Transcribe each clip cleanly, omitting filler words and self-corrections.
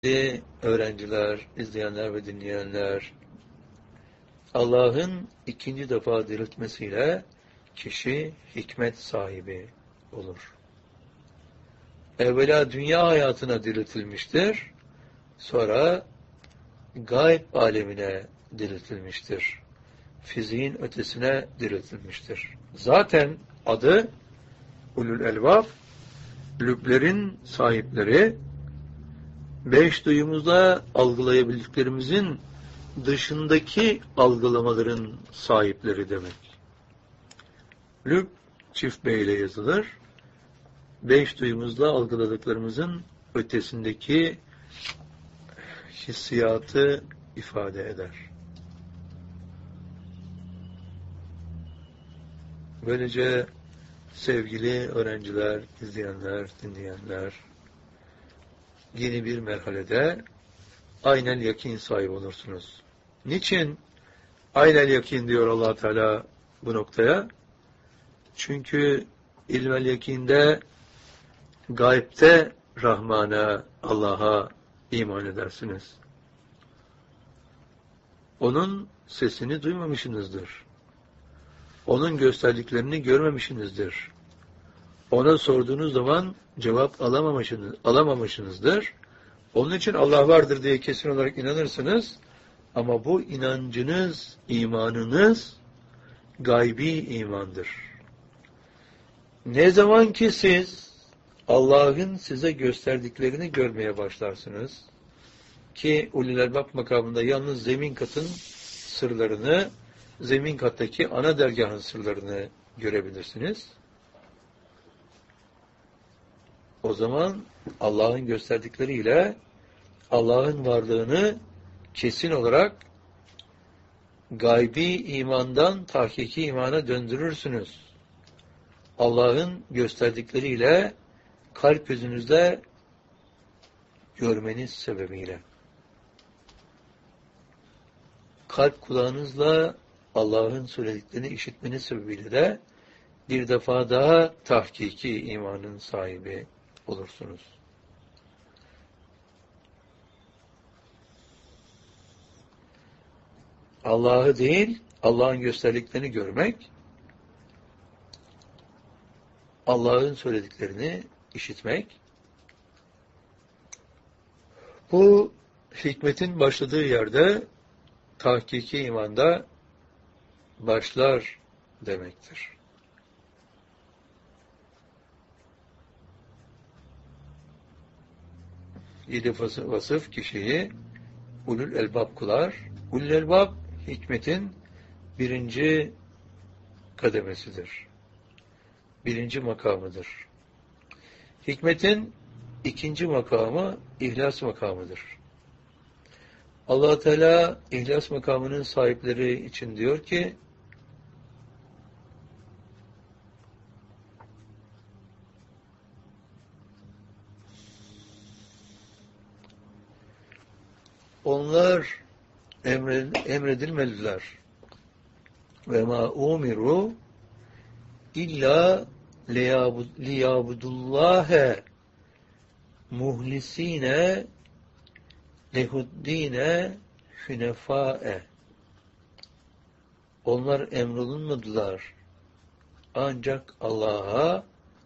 Değerli öğrenciler, izleyenler ve dinleyenler, Allah'ın ikinci defa diriltmesiyle kişi hikmet sahibi olur. Evvela dünya hayatına diriltilmiştir, sonra gayb alemine diriltilmiştir. Fiziğin ötesine diriltilmiştir. Zaten adı Ulul Elbab, lüblerin sahipleri, beş duyumuzda algılayabildiklerimizin dışındaki algılamaların sahipleri demek. Lüb çift B ile yazılır. Beş duyumuzda algıladıklarımızın ötesindeki hissiyatı ifade eder. Böylece sevgili öğrenciler, izleyenler, dinleyenler, yeni bir merhalede aynel yakin sahibi olursunuz. Niçin aynel yakin diyor Allah Teala bu noktaya? Çünkü ilmel yakinde gaybte Rahman'a, Allah'a iman edersiniz. Onun sesini duymamışsınızdır. Onun gösterdiklerini görmemişsinizdir. Ona sorduğunuz zaman cevap alamamışsınızdır. Onun için Allah vardır diye kesin olarak inanırsınız. Ama bu inancınız, imanınız gaybi imandır. Ne zaman ki siz Allah'ın size gösterdiklerini görmeye başlarsınız ki Ulul Elbab makamında yalnız zemin katın sırlarını, zemin kattaki ana dergahın sırlarını görebilirsiniz. O zaman Allah'ın gösterdikleriyle Allah'ın varlığını kesin olarak gaybi imandan tahkiki imana döndürürsünüz. Allah'ın gösterdikleriyle kalp gözünüzde görmeniz sebebiyle. Kalp kulağınızla Allah'ın söylediklerini işitmeniz sebebiyle de bir defa daha tahkiki imanın sahibi olursunuz. Allah'ı değil, Allah'ın gösterdiklerini görmek, Allah'ın söylediklerini işitmek, bu hikmetin başladığı yerde tahkiki imanda başlar demektir. Yedi vasıf kişiyi ulul elbab kılar. Ulul elbab hikmetin birinci kademesidir. Birinci makamıdır. Hikmetin ikinci makamı ihlas makamıdır. Allah Teala ihlas makamının sahipleri için diyor ki onlar emredilmeliler. Ve ma umiru illa liyabudullâhe muhlisine lehuddine hünefâe. Onlar emrolunmadılar. Ancak Allah'a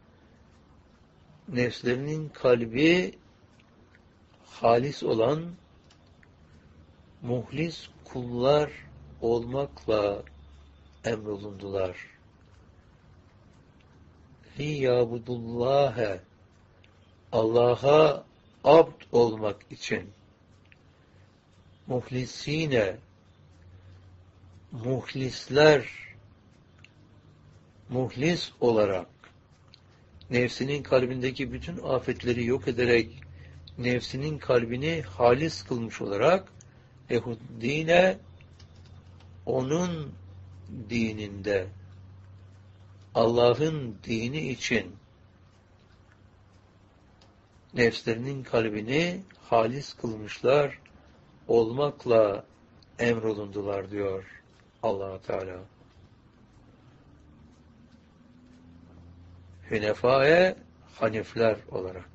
nefslerinin kalbi halis olan muhlis kullar olmakla emrolundular. Liyabudullâhe, Allah'a abd olmak için, muhlisine, muhlisler, muhlis olarak nefsinin kalbindeki bütün afetleri yok ederek nefsinin kalbini halis kılmış olarak lehuddine, onun dininde, Allah'ın dini için nefslerinin kalbini halis kılmışlar olmakla emrolundular diyor Allah Teala. Hünefae, hanifler olarak.